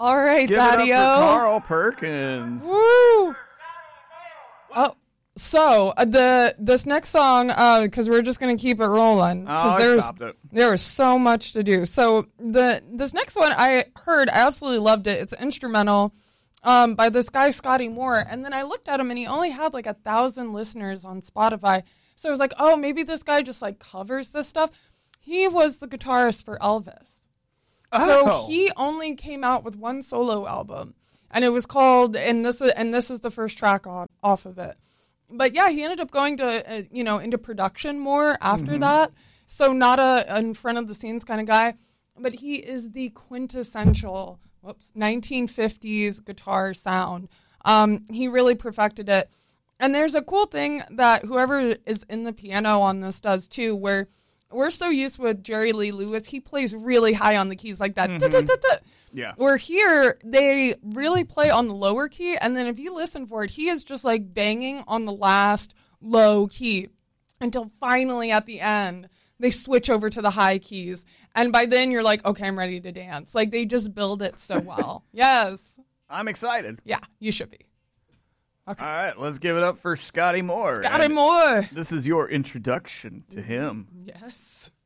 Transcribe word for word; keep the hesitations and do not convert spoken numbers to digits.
All right, Give Thaddeus. it up for Carl Perkins. Woo! Oh, so uh, the this next song, because uh, we're just gonna keep it rolling. Oh, there's, I stopped it. There was so much to do. So the this next one I heard, I absolutely loved it. It's instrumental um, by this guy Scotty Moore, and then I looked at him, and he only had like a thousand listeners on Spotify. So I was like, oh, maybe this guy just like covers this stuff. He was the guitarist for Elvis. Oh. So he only came out with one solo album, and it was called, and this is, and this is the first track on, off of it. But yeah, he ended up going to, uh, you know, into production more after mm-hmm. that. So not a in front of the scenes kind of guy, but he is the quintessential, whoops, nineteen fifties guitar sound. Um, he really perfected it. And there's a cool thing that whoever is in the piano on this does too, where we're so used with Jerry Lee Lewis, he plays really high on the keys like that. Mm-hmm. Yeah. Where here, they really play on the lower key, and then if you listen for it, he is just like banging on the last low key until finally at the end, they switch over to the high keys. And by then, you're like, okay, I'm ready to dance. Like, they just build it so well. Yes. I'm excited. Yeah, you should be. Okay. All right, let's give it up for Scotty Moore. Scotty and Moore. This is your introduction to him. Yes.